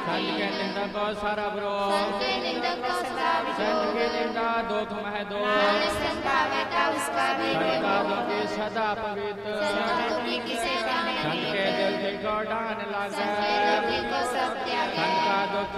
संत के निंदा को सारा विरोध, संत के निंदक को सदा विरोध, संत की निंदा दुख मह दो, मानस संभावेता उसका भी संत का विरोध, दुखी सदा पवित्र, संत दुखी किसे का नहीं, संत के दिल को डान लागे, संत के दुखी को सब त्यागे, संत का दुख